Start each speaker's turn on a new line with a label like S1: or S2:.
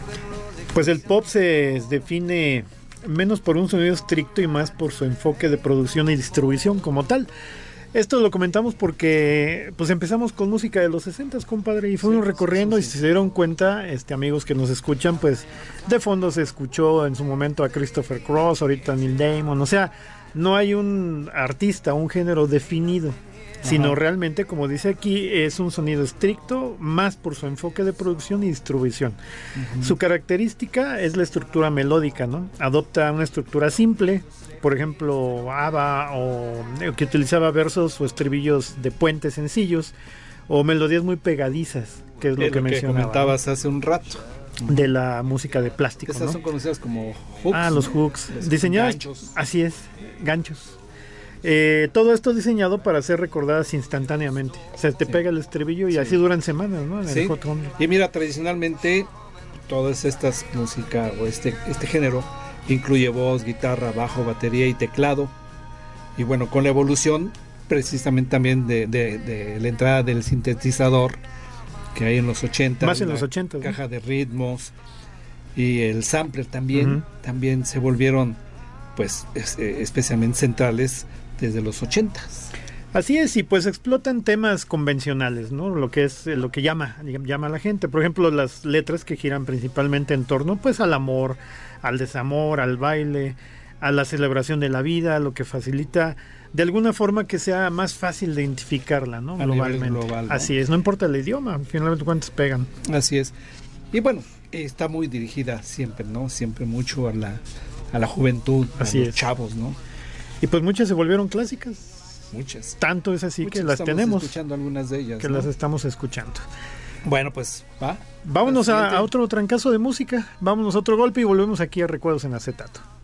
S1: Pues el pop se define menos por un sonido estricto y más por su enfoque de producción y distribución como tal. Esto lo comentamos porque pues empezamos con música de los 60, compadre, y fuimos recorriendo y si se dieron cuenta, amigos que nos escuchan, pues de fondo se escuchó en su momento a Christopher Cross, ahorita a Neil Diamond, o sea, no hay un artista, un género definido, sino realmente, como dice aquí, es un sonido estricto, más por su enfoque de producción y distribución. Su característica es la estructura melódica, ¿no? Adopta una estructura simple, por ejemplo, ABBA, o que utilizaba versos o estribillos de puentes sencillos, o melodías muy pegadizas, que es lo que mencionaba,
S2: comentabas, ¿no?, hace un rato.
S1: De la música de plástico,
S2: estas, ¿no?, son conocidas como hooks.
S1: Ah, los hooks. Diseñadas,
S2: ganchos.
S1: Así es, ganchos. Todo esto diseñado para ser recordadas instantáneamente. Se te pega el estribillo y así duran semanas, ¿no? En el Hot 100.
S2: Y mira, tradicionalmente todas estas música o este género incluye voz, guitarra, bajo, batería y teclado. Y bueno, con la evolución precisamente también de la entrada del sintetizador que hay en los 80,
S1: más en los 80,
S2: caja, ¿no?, de ritmos y el sampler también, también se volvieron pues especialmente centrales desde los 80.
S1: Así es, y pues explotan temas convencionales, ¿no? Lo que es lo que llama a la gente. Por ejemplo, las letras que giran principalmente en torno pues al amor, al desamor, al baile, a la celebración de la vida, lo que facilita de alguna forma que sea más fácil de identificarla, ¿no? Globalmente.
S2: Global, ¿no?
S1: Así es, no importa el idioma, finalmente cuántos pegan.
S2: Así es. Y bueno, está muy dirigida siempre, ¿no? Siempre mucho a la juventud,
S1: así
S2: a los chavos, ¿no?
S1: Y pues muchas se volvieron clásicas.
S2: Muchas.
S1: Tanto es así
S2: muchas
S1: que las tenemos.
S2: Escuchando algunas de ellas.
S1: Que, ¿no?, las estamos escuchando.
S2: Bueno, pues va.
S1: Vámonos a otro trancazo de música. Vámonos a otro golpe y volvemos aquí a Recuerdos en Acetato.